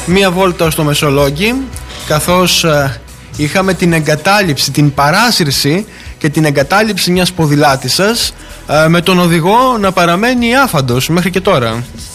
μία βόλτα στο Μεσολόγγι, καθώς είχαμε την εγκατάλειψη, την παράσυρση και την εγκατάλειψη μιας ποδηλάτισσας, με τον οδηγό να παραμένει άφαντος μέχρι και τώρα.